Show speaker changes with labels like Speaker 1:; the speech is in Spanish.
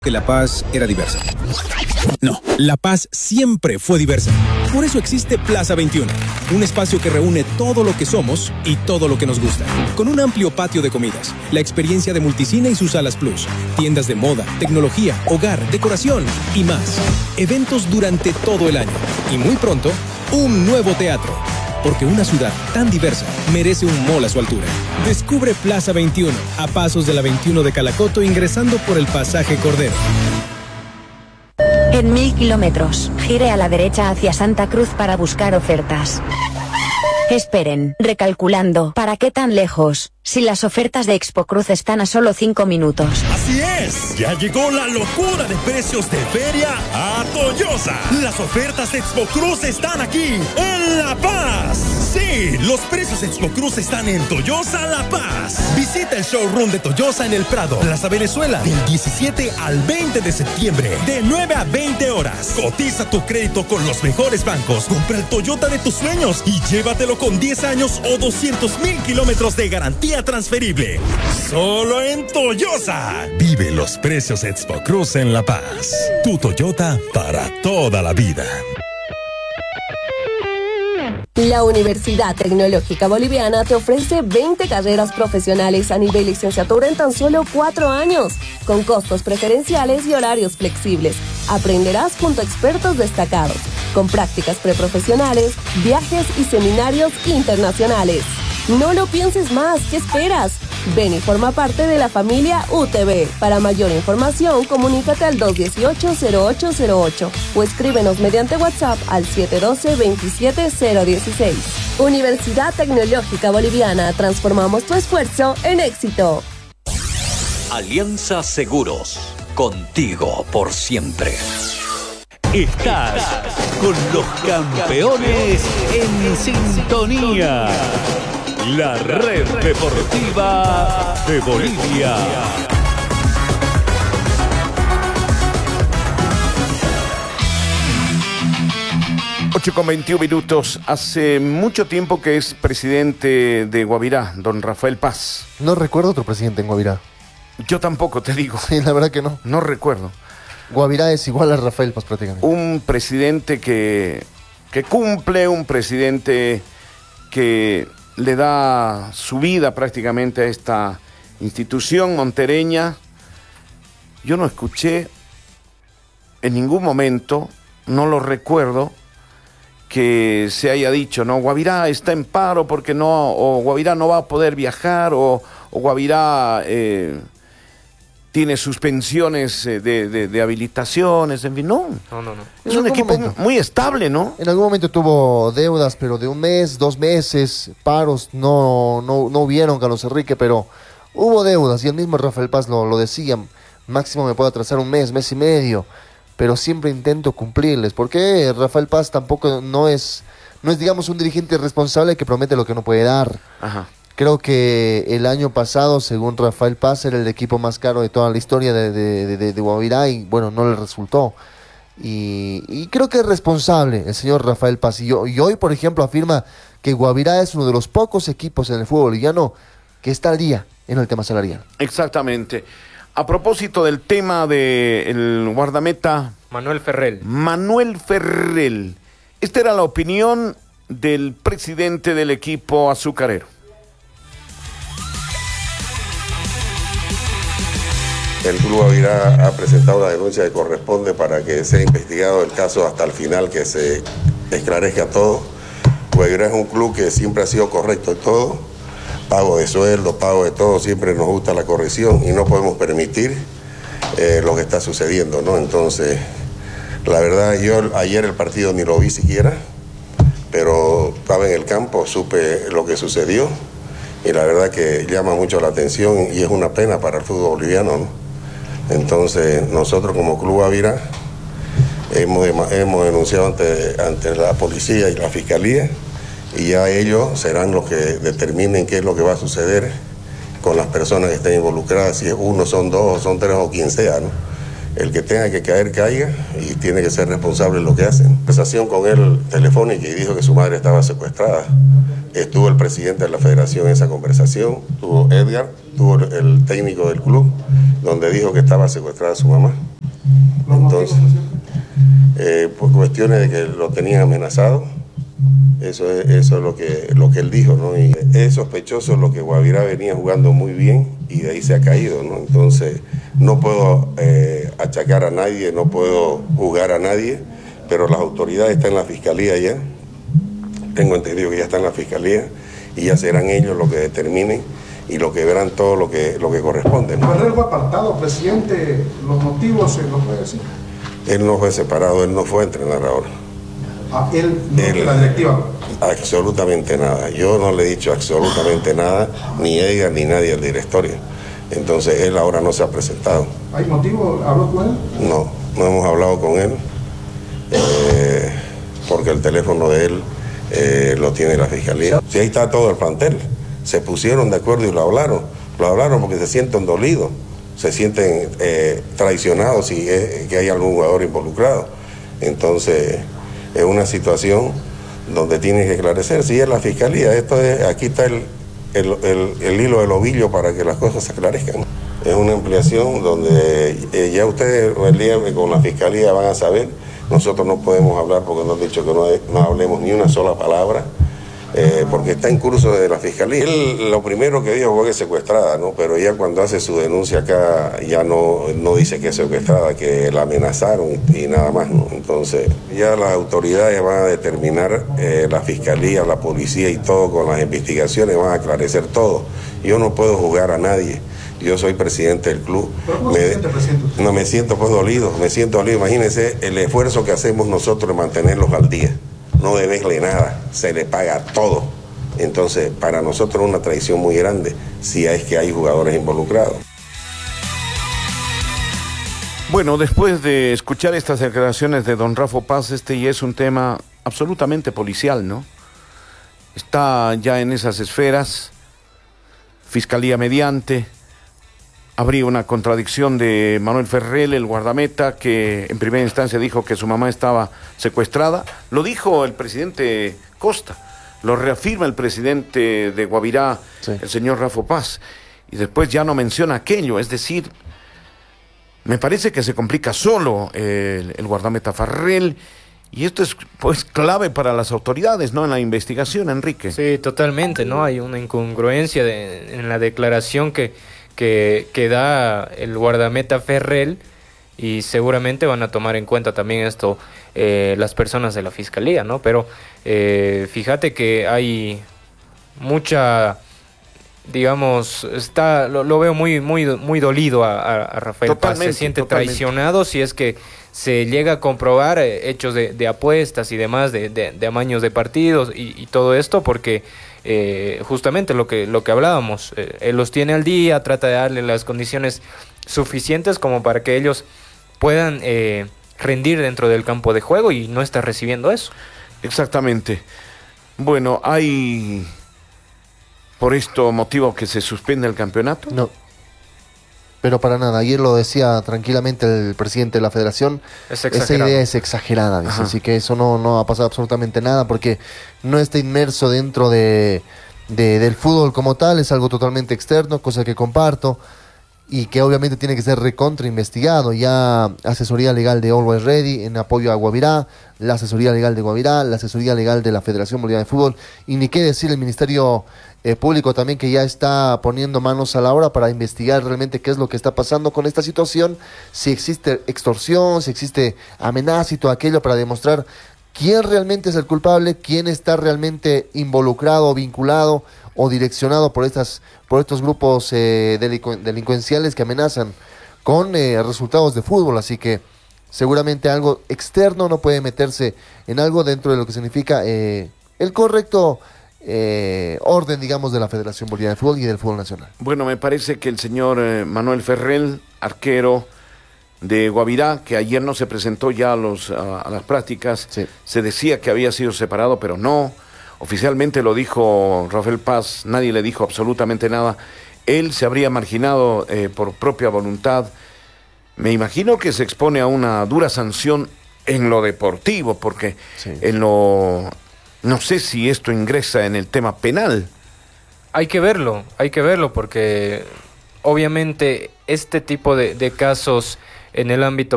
Speaker 1: que La Paz era diversa. No, La Paz siempre fue diversa. Por eso existe Plaza 21, un espacio que reúne todo lo que somos y todo lo que nos gusta. Con un amplio patio de comidas, la experiencia de Multicine y sus salas Plus, tiendas de moda, tecnología, hogar, decoración y más. Eventos durante todo el año. Y muy pronto, un nuevo teatro. Porque una ciudad tan diversa merece un mall a su altura. Descubre Plaza 21, a pasos de la 21 de Calacoto, ingresando por el pasaje Cordero.
Speaker 2: En 1000 kilómetros, gire a la derecha hacia Santa Cruz para buscar ofertas. Esperen, recalculando, ¿para qué tan lejos? Si las ofertas de Expo Cruz están a solo 5 minutos.
Speaker 3: ¡Así es! Ya llegó la locura de precios de feria a Toyosa. Las ofertas de Expo Cruz están aquí, en La Paz. Sí, los precios de Expo Cruz están en Toyosa La Paz. Visita el showroom de Toyosa en El Prado, Plaza Venezuela, del 17 al 20 de septiembre, de 9 a 20 horas. Cotiza tu crédito con los mejores bancos. Compra el Toyota de tus sueños y llévatelo con 10 años o 200,000 kilómetros de garantía transferible. Solo en Toyosa. Vive los precios Expo Cruz en La Paz. Tu Toyota para toda la vida.
Speaker 4: La Universidad Tecnológica Boliviana te ofrece 20 carreras profesionales a nivel licenciatura en tan solo 4 años, con costos preferenciales y horarios flexibles. Aprenderás junto a expertos destacados, con prácticas preprofesionales, viajes y seminarios internacionales. No lo pienses más, ¿qué esperas? Ven y forma parte de la familia UTB. Para mayor información, comunícate al 218-0808 o escríbenos mediante WhatsApp al 712-27016. Universidad Tecnológica Boliviana, transformamos tu esfuerzo en éxito.
Speaker 5: Alianza Seguros, contigo por siempre. Estás con los campeones en sintonía. La red deportiva de Bolivia.
Speaker 6: Ocho con 21 minutos. Hace mucho tiempo que es presidente de Guavirá, don Rafael Paz.
Speaker 7: No recuerdo otro presidente en Guavirá.
Speaker 6: Yo tampoco, te digo.
Speaker 7: Sí, la verdad que no.
Speaker 6: No recuerdo.
Speaker 7: Guavirá es igual a Rafael Paz prácticamente.
Speaker 6: Un presidente que cumple, un presidente que le da su vida prácticamente a esta institución montereña. Yo no escuché en ningún momento, no lo recuerdo, que se haya dicho, no, Guavirá está en paro porque no, o Guavirá no va a poder viajar, o Guavirá tiene suspensiones de habilitaciones, en fin, no. Es un equipo muy estable, ¿no?
Speaker 7: En algún momento tuvo deudas, pero de 1 mes, 2 meses, paros, no hubieron, Carlos Enrique, pero hubo deudas, y el mismo Rafael Paz lo decía, máximo me puedo atrasar 1 mes, mes y medio, pero siempre intento cumplirles, porque Rafael Paz tampoco no es digamos un dirigente responsable que promete lo que no puede dar.
Speaker 6: Ajá.
Speaker 7: Creo que el año pasado, según Rafael Paz, era el equipo más caro de toda la historia de Guavirá y, bueno, no le resultó. Y creo que es responsable el señor Rafael Paz. Y hoy, por ejemplo, afirma que Guavirá es uno de los pocos equipos en el fútbol boliviano que está al día en el tema salarial.
Speaker 6: Exactamente. A propósito del tema del guardameta
Speaker 8: Manuel Ferrell.
Speaker 6: Esta era la opinión del presidente del equipo azucarero.
Speaker 9: El Club Guavirá ha presentado la denuncia que corresponde para que sea investigado el caso hasta el final, que se esclarezca todo. Guavirá es un club que siempre ha sido correcto en todo, pago de sueldo, pago de todo, siempre nos gusta la corrección y no podemos permitir lo que está sucediendo, ¿no? Entonces, la verdad, yo ayer el partido ni lo vi siquiera, pero estaba en el campo, supe lo que sucedió y la verdad que llama mucho la atención y es una pena para el fútbol boliviano, ¿no? Entonces, nosotros como Club Guavirá hemos denunciado ante la policía y la fiscalía y ya ellos serán los que determinen qué es lo que va a suceder con las personas que estén involucradas, si es uno, son 2, son 3 o quien sea, ¿no? El que tenga que caer, caiga y tiene que ser responsable de lo que hacen. Conversación con él telefónica y dijo que su madre estaba secuestrada. Estuvo el presidente de la federación en esa conversación, estuvo Edgar, estuvo el técnico del club, donde dijo que estaba secuestrada su mamá. Entonces, por cuestiones de que lo tenían amenazado, eso es lo que él dijo, ¿no? Y es sospechoso lo que Guavirá venía jugando muy bien y de ahí se ha caído, ¿no? Entonces, no puedo achacar a nadie, no puedo juzgar a nadie, pero las autoridades están en la fiscalía ya. Tengo entendido que ya está en la fiscalía y ya serán ellos los que determinen y lo que verán todo lo que corresponde, ¿no?
Speaker 8: Ferrer fue apartado, presidente, los motivos se los puede decir.
Speaker 9: Él no fue separado, él no fue entrenador.
Speaker 8: Él no fue la directiva.
Speaker 9: Absolutamente nada. Yo no le he dicho absolutamente nada, ni Edgar ni nadie al directorio. Entonces él ahora no se ha presentado.
Speaker 8: ¿Hay motivo? ¿Habló con él?
Speaker 9: No hemos hablado con él, porque el teléfono de él lo tiene la fiscalía. Si ahí está todo el plantel, se pusieron de acuerdo y lo hablaron porque se sienten dolidos, se sienten traicionados si es que hay algún jugador involucrado. Entonces es una situación donde tiene que esclarecer. Si es la fiscalía, aquí está el hilo del ovillo para que las cosas se esclarezcan. Es una ampliación donde ya ustedes el día con la fiscalía van a saber. Nosotros no podemos hablar porque nos han dicho que no hablemos ni una sola palabra, porque está en curso de la fiscalía. Él lo primero que dijo fue que es secuestrada, ¿no? Pero ya cuando hace su denuncia acá ya no dice que es secuestrada, que la amenazaron y nada más, ¿no? Entonces ya las autoridades van a determinar, la fiscalía, la policía y todo con las investigaciones van a aclarecer todo. Yo no puedo juzgar a nadie. Yo soy presidente del club.
Speaker 8: ¿Cómo se siente, presidente?
Speaker 9: No, me siento dolido. Imagínense el esfuerzo que hacemos nosotros de mantenerlos al día. No debesle nada, se le paga todo. Entonces, para nosotros es una traición muy grande si es que hay jugadores involucrados.
Speaker 6: Bueno, después de escuchar estas declaraciones de don Rafa Paz, ya es un tema absolutamente policial, ¿no? Está ya en esas esferas, fiscalía mediante. Habría una contradicción de Manuel Ferrer, el guardameta, que en primera instancia dijo que su mamá estaba secuestrada. Lo dijo el presidente Costa, lo reafirma el presidente de Guavirá, sí, el señor Rafa Paz, y después ya no menciona aquello. Es decir, me parece que se complica solo el guardameta Ferrer, y esto es pues clave para las autoridades, ¿no? En la investigación, Enrique.
Speaker 10: Sí, totalmente, ¿no? Hay una incongruencia en la declaración que da el guardameta Ferrer, y seguramente van a tomar en cuenta también esto las personas de la fiscalía, ¿no? Pero fíjate que hay mucha, digamos, lo veo muy dolido a Rafael Paz. Se siente traicionado si es que se llega a comprobar hechos de apuestas y demás, de amaños de partidos y todo esto, porque justamente lo que hablábamos, él los tiene al día, trata de darle las condiciones suficientes como para que ellos puedan rendir dentro del campo de juego, y no está recibiendo eso.
Speaker 6: Exactamente. Bueno, ¿hay por esto motivo que se suspenda el campeonato?
Speaker 7: No, pero para nada. Ayer lo decía tranquilamente el presidente de la federación. Esa idea es exagerada, dice. Así que eso no va a pasar absolutamente nada, porque no está inmerso dentro del fútbol como tal. Es algo totalmente externo, cosa que comparto, y que obviamente tiene que ser recontra investigado. Ya asesoría legal de Always Ready en apoyo a Guavirá, la asesoría legal de Guavirá, la asesoría legal de la Federación Boliviana de Fútbol, y ni qué decir el Ministerio Público también, que ya está poniendo manos a la obra para investigar realmente qué es lo que está pasando con esta situación, si existe extorsión, si existe amenaza y todo aquello, para demostrar quién realmente es el culpable, quién está realmente involucrado, vinculado o direccionado por estos grupos delincuenciales que amenazan con resultados de fútbol. Así que seguramente algo externo no puede meterse en algo dentro de lo que significa el correcto orden, digamos, de la Federación Boliviana de Fútbol y del fútbol nacional.
Speaker 6: Bueno, me parece que el señor Manuel Ferrer, arquero de Guavirá, que ayer no se presentó ya a las prácticas, sí, se decía que había sido separado, pero no. Oficialmente lo dijo Rafael Paz, nadie le dijo absolutamente nada. Él se habría marginado por propia voluntad. Me imagino que se expone a una dura sanción en lo deportivo, porque sí, no sé si esto ingresa en el tema penal.
Speaker 10: Hay que verlo, porque obviamente este tipo de casos en el ámbito